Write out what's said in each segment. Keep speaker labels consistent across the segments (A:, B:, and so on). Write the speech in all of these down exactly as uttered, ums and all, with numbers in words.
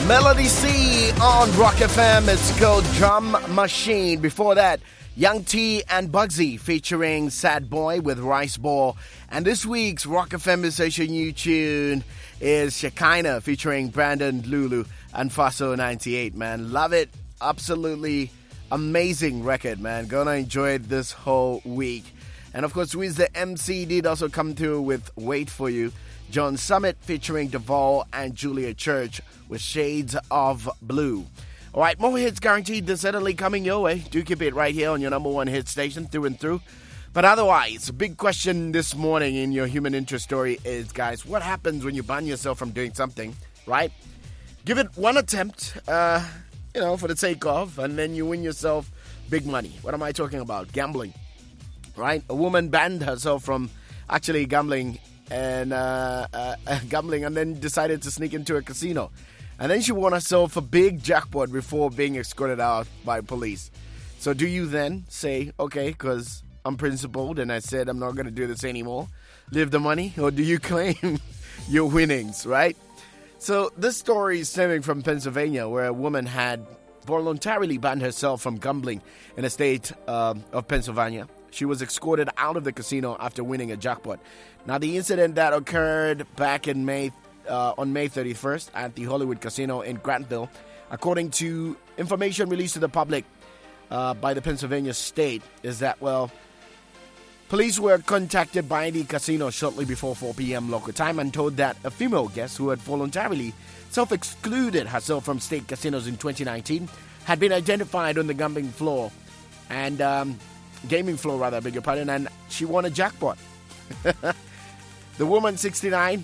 A: Melody C on Rock F M. It's called Drum Machine. Before that, Young T and Bugsy featuring Sad Boy with Rice Ball. And this week's Rock F M Station new tune is Shekinah featuring Brandon Lulu and Faso ninety-eight, man. Love it. Absolutely amazing record, man. Gonna enjoy it this whole week. And of course, Wiz the M C did also come through with Wait For You. John Summit featuring Duvall and Julia Church with Shades of Blue. All right, more hits guaranteed this suddenly coming your way. Do keep it right here on your number one hit station through and through. But otherwise, a big question this morning in your human interest story is, guys, what happens when you ban yourself from doing something, right? Give it one attempt, uh, you know, for the sake of, and then you win yourself big money. What am I talking about? Gambling, right? A woman banned herself from actually gambling and uh, uh, gambling and then decided to sneak into a casino. And then she won herself a big jackpot before being escorted out by police. So do you then say, okay, because I'm principled and I said I'm not going to do this anymore, leave the money? Or do you claim your winnings, right? So this story is stemming from Pennsylvania, where a woman had voluntarily banned herself from gambling in the state uh, of Pennsylvania. She was escorted out of the casino after winning a jackpot. Now, the incident that occurred back in May, uh, on May thirty-first at the Hollywood Casino in Grantville, according to information released to the public uh, by the Pennsylvania state, is that, well, police were contacted by the casino shortly before four p.m. local time and told that a female guest who had voluntarily self-excluded herself from state casinos in twenty nineteen had been identified on the gambling floor and um, gaming floor, rather, I beg your pardon, and she won a jackpot. The woman, sixty-nine,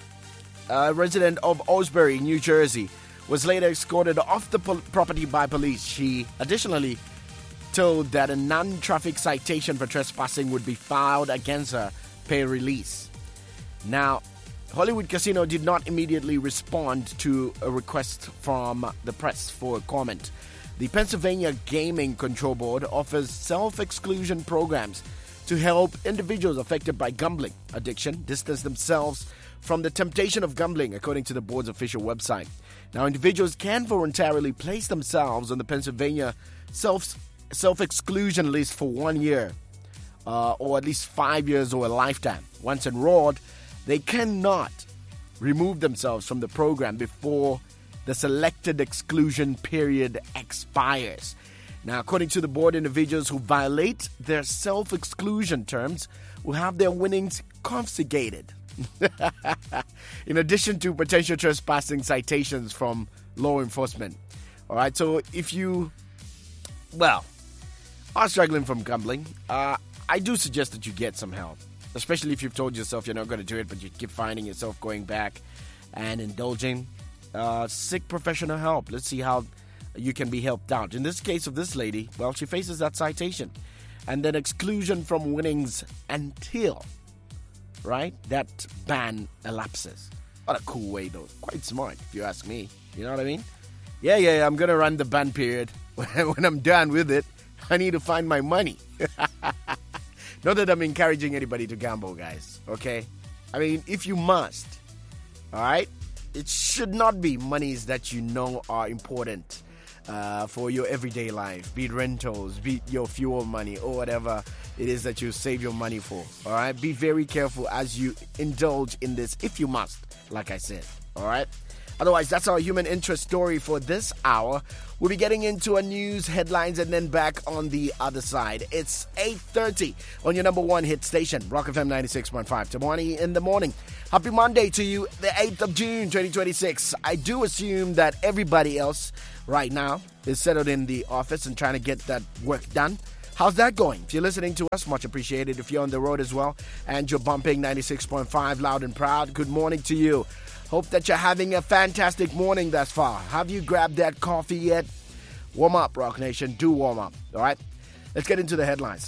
A: a resident of Osbury, New Jersey, was later escorted off the po- property by police. She additionally told that a non-traffic citation for trespassing would be filed against her pay release. Now, Hollywood Casino did not immediately respond to a request from the press for a comment. The Pennsylvania Gaming Control Board offers self-exclusion programs to help individuals affected by gambling addiction distance themselves from the temptation of gambling, according to the board's official website. Now, individuals can voluntarily place themselves on the Pennsylvania self self-exclusion list for one year, uh, or at least five years or a lifetime. Once enrolled, they cannot remove themselves from the program before the selected exclusion period expires. Now, according to the board, individuals who violate their self-exclusion terms will have their winnings confiscated, in addition to potential trespassing citations from law enforcement. All right, so if you, well, are struggling from gambling, uh, I do suggest that you get some help, especially if you've told yourself you're not going to do it, but you keep finding yourself going back and indulging. Uh, seek professional help. Let's see how you can be helped out. In this case of this lady, well, she faces that citation and then exclusion from winnings until, right, that ban elapses. What a cool way, though. Quite smart, if you ask me. You know what I mean? Yeah, yeah, yeah, I'm going to run the ban period. When I'm done with it, I need to find my money. Not that I'm encouraging anybody to gamble, guys, okay? I mean, if you must, all right, it should not be monies that you know are important uh, for your everyday life, be it rentals, be it your fuel money, or whatever it is that you save your money for, all right? Be very careful as you indulge in this, if you must, like I said, all right? Otherwise, that's our human interest story for this hour. We'll be getting into our news headlines and then back on the other side. It's eight thirty on your number one hit station, Rock F M ninety-six point five. Tomorrow in the morning. Happy Monday to you, the eighth of June, twenty twenty-six. I do assume that everybody else right now is settled in the office and trying to get that work done. How's that going? If you're listening to us, much appreciated. If you're on the road as well and you're bumping ninety-six point five loud and proud, good morning to you. Hope that you're having a fantastic morning thus far. Have you grabbed that coffee yet? Warm up, Rock Nation. Do warm up, all right? Let's get into the headlines.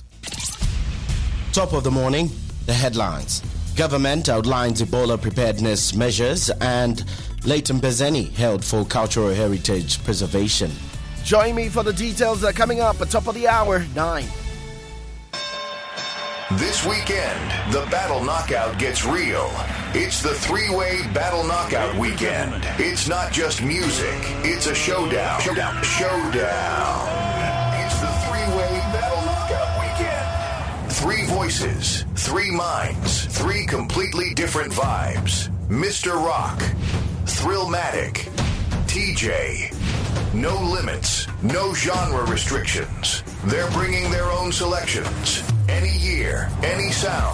B: Top of the morning, the headlines. Government outlines Ebola preparedness measures and Leighton Bezeni held for cultural heritage preservation.
A: Join me for the details that are coming up at top of the hour, nine.
C: This weekend, the Battle Knockout gets real. It's the three-way battle knockout weekend. It's not just music. It's a showdown. Showdown. Showdown. It's the three-way battle knockout weekend. Three voices, three minds, three completely different vibes. Mister Rock, Thrillmatic, T J. No limits, no genre restrictions. They're bringing their own selections. Any year, any sound.